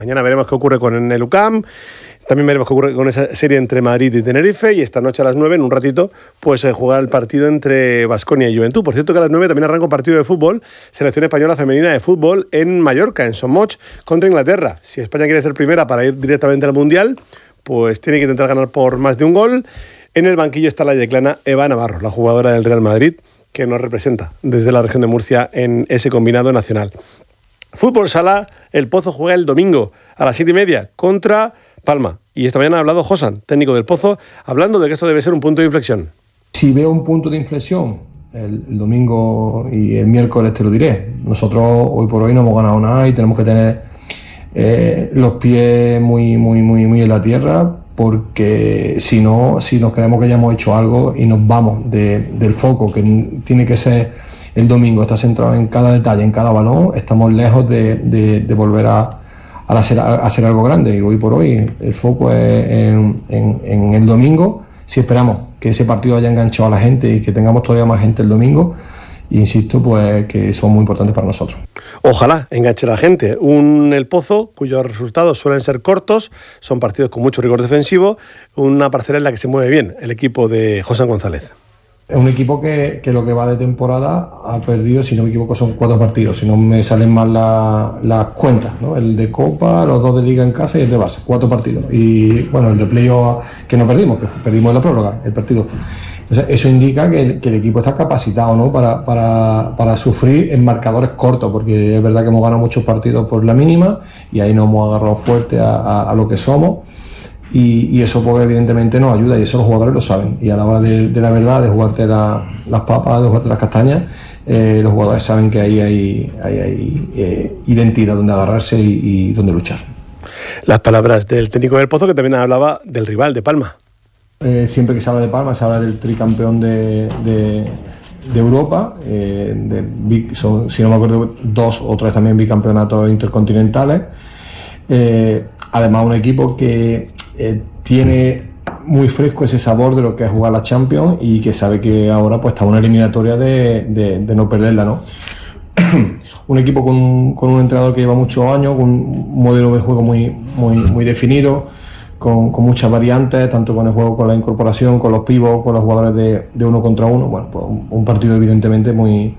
Mañana veremos qué ocurre con el UCAM. También veremos qué ocurre con esa serie entre Madrid y Tenerife. Y esta noche a las 9, en un ratito, pues se juega el partido entre Baskonia y Juventud. Por cierto que a las 9 también arranca un partido de fútbol, selección española femenina de fútbol en Mallorca, en Somoch, contra Inglaterra. Si España quiere ser primera para ir directamente al Mundial, pues tiene que intentar ganar por más de un gol. En el banquillo está la yeclana Eva Navarro, la jugadora del Real Madrid, que nos representa desde la región de Murcia en ese combinado nacional. Fútbol sala, el Pozo juega el domingo a las 7:30 contra Palma. Y esta mañana ha hablado Josan, técnico del Pozo, hablando de que esto debe ser un punto de inflexión. Si veo un punto de inflexión el domingo y el miércoles te lo diré. Nosotros hoy por hoy no hemos ganado nada y tenemos que tener los pies muy en la tierra, porque si nos creemos que ya hemos hecho algo y nos vamos del foco que tiene que ser el domingo, está centrado en cada detalle, en cada balón, estamos lejos de volver a hacer algo grande. Y hoy por hoy el foco es en el domingo. Si esperamos que ese partido haya enganchado a la gente y que tengamos todavía más gente el domingo, insisto, pues que son muy importantes para nosotros. Ojalá enganche a la gente. El Pozo, cuyos resultados suelen ser cortos, son partidos con mucho rigor defensivo, una parcela en la que se mueve bien el equipo de Josan González. Es un equipo que lo que va de temporada ha perdido, si no me equivoco, son 4 partidos, si no me salen mal las cuentas, ¿no? El de Copa, los 2 de Liga en casa y el de base, 4 partidos. Y bueno, el de playoff que no perdimos, que perdimos en la prórroga, el partido. Entonces, eso indica que el equipo está capacitado, ¿no? para sufrir en marcadores cortos, porque es verdad que hemos ganado muchos partidos por la mínima y ahí nos hemos agarrado fuerte a lo que somos. Y eso pues evidentemente nos ayuda, y eso los jugadores lo saben, y a la hora de la verdad, de jugarte las papas, de jugarte las castañas, los jugadores saben que ahí hay identidad donde agarrarse y donde luchar. Las palabras del técnico del Pozo, que también hablaba del rival de Palma. Siempre que se habla de Palma se habla del tricampeón de Europa, son, si no me acuerdo, 2 o 3 también bicampeonatos intercontinentales. Además, un equipo que tiene muy fresco ese sabor de lo que es jugar la Champions y que sabe que ahora pues está una eliminatoria de no perderla, ¿no? Un equipo con un entrenador que lleva muchos años, con un modelo de juego muy definido, con muchas variantes, tanto con el juego, con la incorporación, con los pivots, con los jugadores de 1 contra 1. Bueno, pues un partido evidentemente muy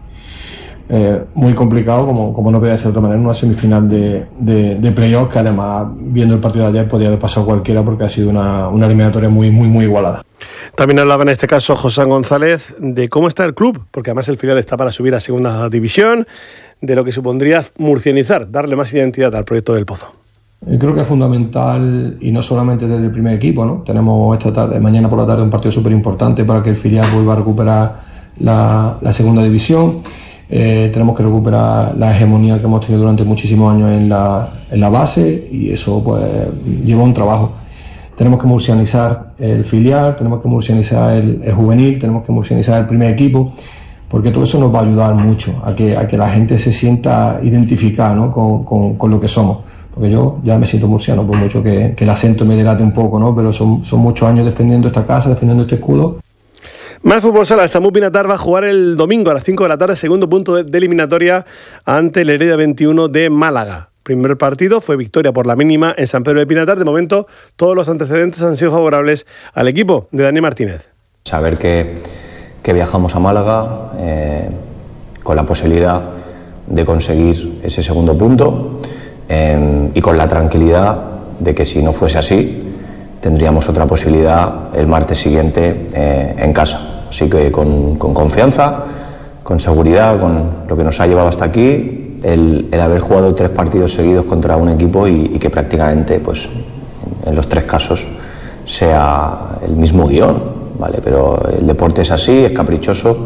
complicado, como no podía ser de otra manera, en una semifinal de playoff, que además, viendo el partido de ayer, podía haber pasado cualquiera, porque ha sido una eliminatoria muy igualada. También hablaba en este caso Josan González de cómo está el club, porque además el filial está para subir a segunda división, de lo que supondría murcianizar, darle más identidad al proyecto del Pozo. Creo que es fundamental, y no solamente desde el primer equipo, ¿no? Tenemos mañana por la tarde, un partido súper importante para que el filial vuelva a recuperar la segunda división. Tenemos que recuperar la hegemonía que hemos tenido durante muchísimos años en la base, y eso pues lleva un trabajo. Tenemos que murcianizar el filial, tenemos que murcianizar el juvenil, tenemos que murcianizar el primer equipo, porque todo eso nos va a ayudar mucho a que la gente se sienta identificada, ¿no? con lo que somos. Porque yo ya me siento murciano, por mucho que el acento me delate un poco, ¿no? Pero son muchos años defendiendo esta casa, defendiendo este escudo. Más fútbol sala. El Zamut Pinatar va a jugar el domingo a las 5 de la tarde, segundo punto de eliminatoria ante el Heredia 21 de Málaga. Primer partido fue victoria por la mínima en San Pedro de Pinatar. De momento, todos los antecedentes han sido favorables al equipo de Dani Martínez. Saber que viajamos a Málaga con la posibilidad de conseguir ese segundo punto y con la tranquilidad de que si no fuese así, tendríamos otra posibilidad el martes siguiente en casa. Así que con confianza, con seguridad, con lo que nos ha llevado hasta aquí, el haber jugado 3 partidos seguidos contra un equipo y que prácticamente pues, en los 3 casos sea el mismo guión, ¿vale? Pero el deporte es así, es caprichoso.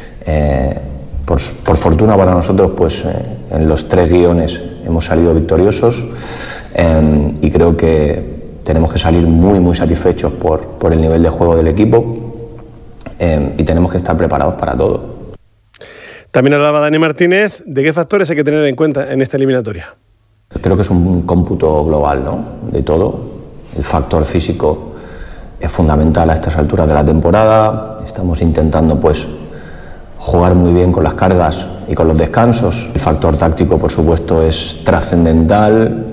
Por fortuna para nosotros, pues en los 3 guiones hemos salido victoriosos y creo que tenemos que salir muy satisfechos por el nivel de juego del equipo y tenemos que estar preparados para todo. También hablaba Dani Martínez de qué factores hay que tener en cuenta en esta eliminatoria. Creo que es un cómputo global, ¿no? De todo. El factor físico es fundamental a estas alturas de la temporada. Estamos intentando pues jugar muy bien con las cargas y con los descansos. El factor táctico, por supuesto, es trascendental